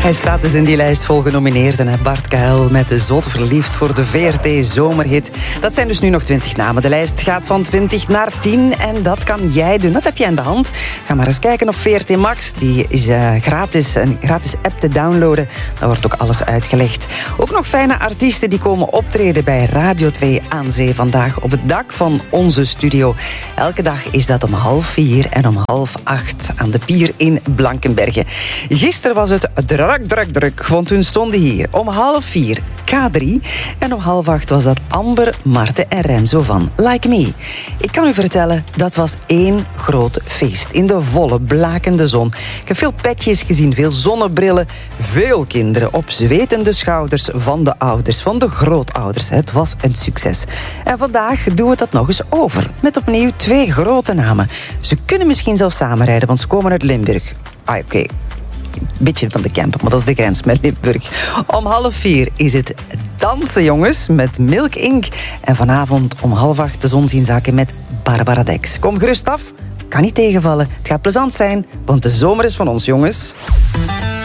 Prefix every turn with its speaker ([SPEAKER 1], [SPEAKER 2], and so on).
[SPEAKER 1] Hij staat dus in die lijst vol genomineerden. Bart KL met de Zot verliefd voor de VRT Zomerhit. Dat zijn dus nu nog 20 namen. De lijst gaat van 20 naar 10 en dat kan jij doen. Dat heb je in de hand. Ga maar eens kijken op VRT Max. Die is gratis, een gratis app te downloaden. Daar wordt ook alles uitgelegd. Ook nog fijne artiesten die komen optreden bij Radio 2 aan Zee vandaag op het dak van onze studio. Elke dag is dat om 7:30 en om 7:30 aan de pier in Blankenberge. Gisteren was het druk, want toen stonden hier om 3:30 K3 en om 7:30 was dat Amber, Marten en Renzo van Like Me. Ik kan u vertellen, dat was één groot feest in de volle blakende zon. Ik heb veel petjes gezien, veel zonnebrillen, veel kinderen op zwetende schouders van de ouders, van de grootouders. Het was een succes. En vandaag doen we dat nog eens over, met opnieuw 2 grote namen. Ze kunnen misschien zelfs samenrijden, want ze komen uit Limburg. Oké. Beetje van de camp, maar dat is de grens met Limburg. Om 3:30 is het dansen, jongens, met Milk Inc. En vanavond om 7:30 de zon zien zaken met Barbara Dex. Kom gerust af, kan niet tegenvallen. Het gaat plezant zijn, want de zomer is van ons, jongens.